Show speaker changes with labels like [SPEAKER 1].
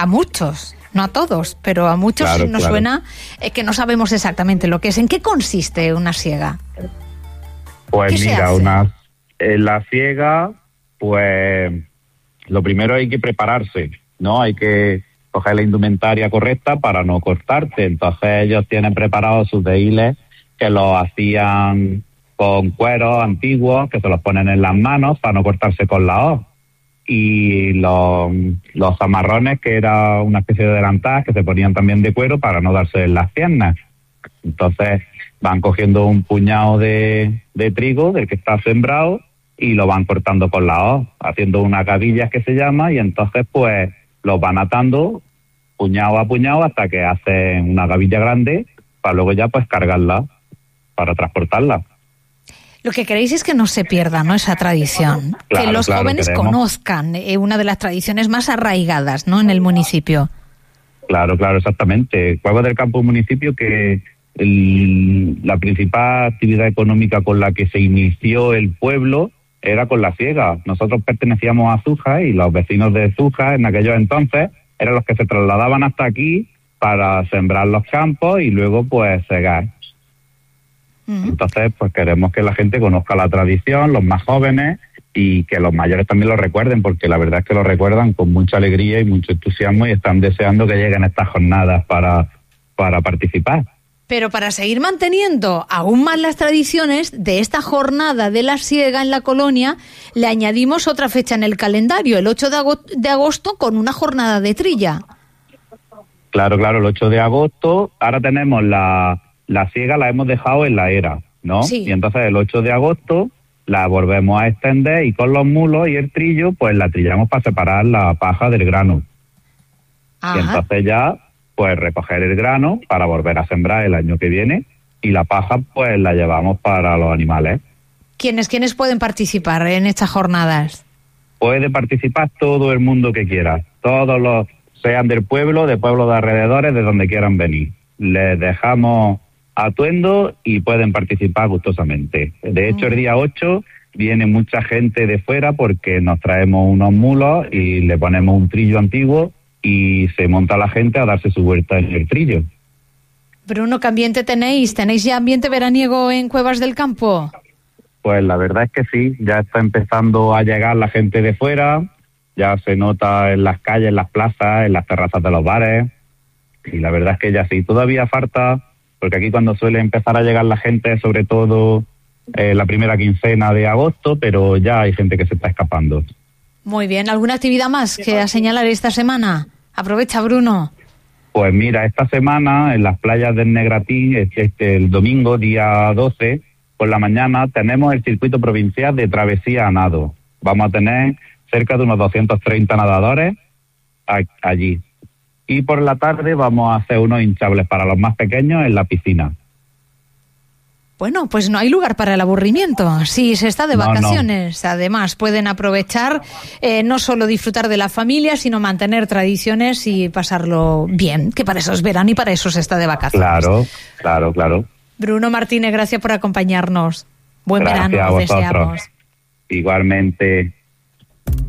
[SPEAKER 1] a muchos, no a todos, pero a muchos nos suena que no sabemos exactamente lo que es. ¿En qué consiste una siega?
[SPEAKER 2] Pues mira, la siega, pues lo primero hay que prepararse, ¿no? Hay que coger la indumentaria correcta para no cortarte. Entonces ellos tienen preparados sus dehiles que los hacían con cueros antiguos, que se los ponen en las manos para no cortarse con la hoz. Y los zamarrones, que era una especie de delantal que se ponían también de cuero para no darse en las piernas. Entonces van cogiendo un puñado de trigo del que está sembrado y lo van cortando con la hoz, haciendo unas gavillas que se llama, y entonces pues los van atando puñado a puñado hasta que hacen una gavilla grande para luego ya pues cargarla para transportarla.
[SPEAKER 1] Lo que queréis es que no se pierda, ¿no?, esa tradición.
[SPEAKER 2] Claro,
[SPEAKER 1] que los jóvenes conozcan una de las tradiciones más arraigadas, ¿no?, en el municipio.
[SPEAKER 2] Claro, exactamente. Cuevas del Campo es un municipio que la principal actividad económica con la que se inició el pueblo era con la siega. Nosotros pertenecíamos a Zújar y los vecinos de Zújar en aquellos entonces eran los que se trasladaban hasta aquí para sembrar los campos y luego pues segar. Entonces, pues queremos que la gente conozca la tradición, los más jóvenes, y que los mayores también lo recuerden, porque la verdad es que lo recuerdan con mucha alegría y mucho entusiasmo y están deseando que lleguen estas jornadas para participar.
[SPEAKER 1] Pero para seguir manteniendo aún más las tradiciones de esta jornada de la siega en la colonia, le añadimos otra fecha en el calendario, el 8 de agosto, con una jornada de trilla.
[SPEAKER 2] Claro, el 8 de agosto. Ahora tenemos la siega, la hemos dejado en la era, ¿no?
[SPEAKER 1] Sí.
[SPEAKER 2] Y entonces el 8 de agosto la volvemos a extender y con los mulos y el trillo, pues la trillamos para separar la paja del grano.
[SPEAKER 1] Ajá.
[SPEAKER 2] Y entonces ya, pues recoger el grano para volver a sembrar el año que viene, y la paja, pues la llevamos para los animales.
[SPEAKER 1] ¿Quiénes pueden participar en estas jornadas?
[SPEAKER 2] Puede participar todo el mundo que quiera, todos los, sean del pueblo, de pueblos de alrededores, de donde quieran venir. Les dejamos atuendo y pueden participar gustosamente. De hecho, el día 8 viene mucha gente de fuera porque nos traemos unos mulos y le ponemos un trillo antiguo y se monta la gente a darse su vuelta en el trillo.
[SPEAKER 1] Bruno, ¿qué ambiente tenéis? ¿Tenéis ya ambiente veraniego en Cuevas del Campo?
[SPEAKER 2] Pues la verdad es que sí, ya está empezando a llegar la gente de fuera, ya se nota en las calles, en las plazas, en las terrazas de los bares, y la verdad es que ya sí, todavía falta, porque aquí cuando suele empezar a llegar la gente, sobre todo la primera quincena de agosto, pero ya hay gente que se está escapando.
[SPEAKER 1] Muy bien, ¿alguna actividad más que a señalar esta semana? Aprovecha, Bruno.
[SPEAKER 2] Pues mira, esta semana en las playas del Negratín, el domingo, día 12, por la mañana, tenemos el circuito provincial de travesía a nado. Vamos a tener cerca de unos 230 nadadores allí. Y por la tarde vamos a hacer unos hinchables para los más pequeños en la piscina.
[SPEAKER 1] Bueno, pues no hay lugar para el aburrimiento. Si se está de vacaciones, además pueden aprovechar, no solo disfrutar de la familia, sino mantener tradiciones y pasarlo bien, que para eso es verano y para eso se está de vacaciones.
[SPEAKER 2] Claro.
[SPEAKER 1] Bruno Martínez, gracias por acompañarnos. Buen
[SPEAKER 2] Gracias
[SPEAKER 1] verano,
[SPEAKER 2] a vosotros.
[SPEAKER 1] deseamos.
[SPEAKER 2] Igualmente.